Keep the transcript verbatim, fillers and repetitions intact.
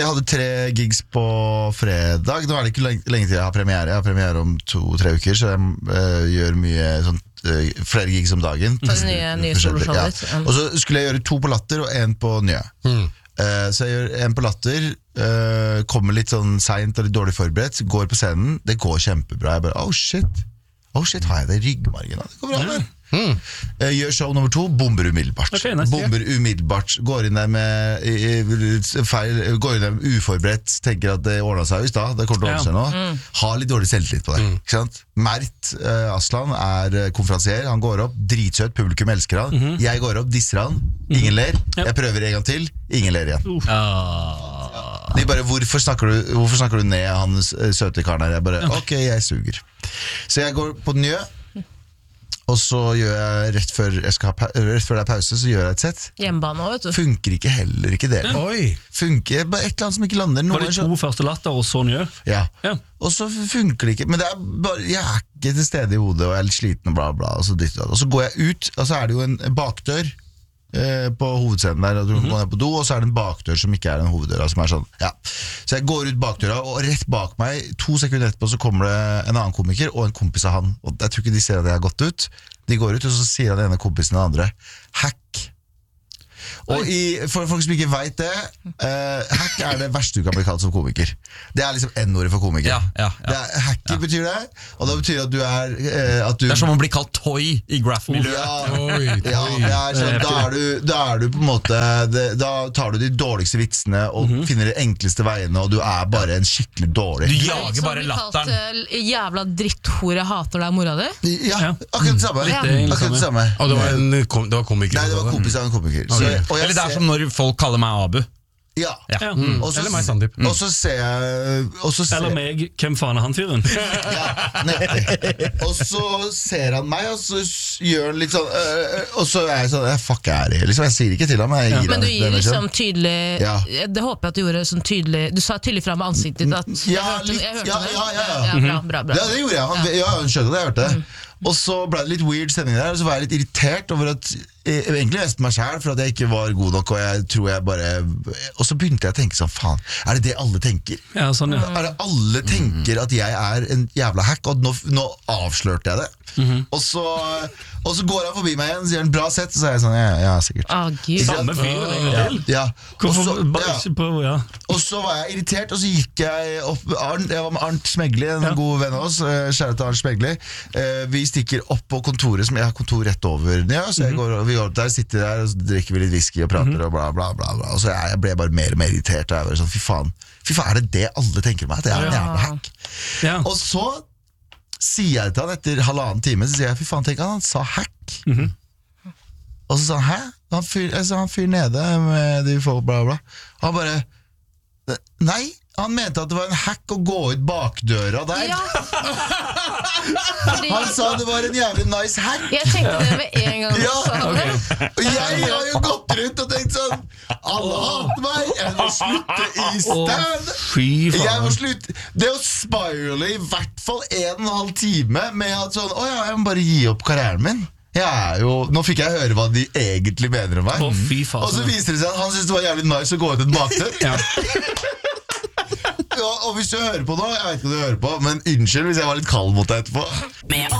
hadde tre gigs på fredag. Nå er det ikke lenge, lenge til jeg har premiere. Jeg har premiere om to-tre uker, så jeg uh, gjør mye sånn uh, flere gigs om dagen. Det nye, nye soloshowet. Ja. Og så skulle jeg gjøre to på Latter og en på Njø. Mm. Uh, så jeg gjør en på Latter, uh, kommer litt sånn sent og litt dårlig forberedt, går på scenen, det går kjempebra. Jeg bare, oh shit, oh shit, har jeg det i ryggmargen? Det går bra der. Mm. Uh, gjør show nummer to, bomber umiddelbart. Okay, nice. Bomber umiddelbart. Går inn der med uh, feil, går inn der med uforberedt, tenker at det ordnet seg i stad, det kommer til å ordne seg nå. Mm. Har litt dårlig selvtillit på det. Mm. Ikke sant? Mert uh, Aslan er uh, konferansier, han går opp, dritsøt, publikum elsker han. Mm-hmm. Jeg går opp, disser han, ingen mm-hmm. ler. Yep. Jeg prøver en gang til, ingen ler igjen. Uh. Ah. De bare, hvorfor snakker, du, hvorfor snakker du ned han søte karen her? Jeg bare, ok, jeg suger. Så jeg går på Njø. Og så gjør jeg rett før, jeg skal ha, rett før det er pause, så gjør jeg et sett. Hjemmebane, vet du. Funker ikke heller ikke det. Oi. Funker bare et eller annet som ikke lander. Var det to så... første Latter og så Njø? Ja. ja. Og så funker det ikke. Men det er bare, jeg er ikke til stede i hodet, og jeg er litt sliten og bla bla. Og så, og så går jeg ut, og så er det jo en bakdør eh, på hovedscenen der, og du mm-hmm. går ned på do, og så er det en bakdør som ikke er en hoveddør, som er sånn, ja. Så jeg går ut bakdøra, og rett bak meg, to sekunder etterpå, så kommer det en annen komiker, og en kompis av han. Og jeg tror ikke de ser at jeg har gått ut. De går ut, og så sier han den ene kompisen den andre hack. Og i, for folk som ikke vet det, uh, hack er det verste du kan bli kalt som komiker. Det er liksom n-ordet for komiker. Ja, ja, ja. Det er, hacker ja. betyr det, og det betyr at du er uh, at du, det er som å bli kalt toy i graph-miljøet. Ja, ja, det er sånn, da, er du, da er du på en måte det, da tar du de dårligste vitsene og mm-hmm. finner de enkleste veiene, og du er bare en skikkelig dårlig. Du jager bare latteren. Kalt, uh, jævla dritthore, hater deg mora di? Ja, akkurat det samme. Ja. Akkurat det samme. Og det var en kom, det var komiker? Nei, det var kompis av en komiker. Okay. Så, eller det er som når folk kaller meg Abu. Ja, ja. Mm. Også, eller meg Sandip mm. Og så ser jeg også ser, eller meg, hvem faen er han fyren? Ja, nettopp. Og så ser han meg, og så gjør han litt sånn øh, og så er jeg sånn, fuck er det liksom, jeg sier ikke til ham jeg ja. gir men du gir liksom tydelig ja. det håper jeg at du gjorde sånn tydelig, du sa tydelig fra med ansiktet ditt at ja, jeg hørte, litt, jeg hørte ja, det ja, ja, ja. ja, bra, bra, bra. Ja, det gjorde jeg, han, ja, han skjønte det, jeg hørte det mm. Og så ble det litt weird stemning der, og så var jeg litt irritert over at jeg egentlig nesten meg selv for at jeg ikke var god nok, og jeg tror jeg bare og så begynte jeg å tenke sånn, faen, er det det alle tenker? Ja, sånn, ja. Er det alle tenker at jeg er en jævla hack, og nå, nå avslørte jeg det mm-hmm. og, så, og så går han forbi meg igjen, sier han bra sett, og så er jeg sånn, ja, ja sikkert ah, samme fyr, ja, ja. Og, så, ja. På, ja. og så var jeg irritert, og så gikk jeg opp Arnt, jeg var med Arnt Smegli, en ja. god venn av oss, kjære til Arnt Smegli uh, vi stikker opp på kontoret, som jeg har kontor rett over ja, så jeg går, vi går opp der, sitter der og så drikker vi litt whisky og prater mm-hmm. og bla bla bla, bla. Og så jeg, jeg ble bare mer og mer irritert, og jeg var sånn, fy faen fy faen, er det det alle tenker meg, at jeg er en jævla hack ja. Og så sier jeg til han etter halvannen time, så sier jeg, fy faen, tenk han, han sa hack mm-hmm. og så sa han, hæ? Han fyr, altså, han fyr nede med de folk, bla bla, og han bare nei, han mente at det var en hack å gå ut bakdøra der ja. Han sa det var en jævlig nice hack. Jeg tenkte det med en gang ja. okay. Og jeg har jo gått rundt og tenkt sånn, alle hater meg, jeg må slutte i stand oh, jeg må slutte det å spirale i hvert fall en og en halv time med at sånn, åja, jeg må bare gi opp karrieren min. Jeg er jo, nå fikk jeg høre hva de egentlig mener om meg oh, og så viser det seg at han synes det var jævlig nice å gå ut en bakdør ja. Ja, og hvis du hører på nå, jeg vet ikke om du hører på, men unnskyld hvis jeg var litt kald mot deg etterpå.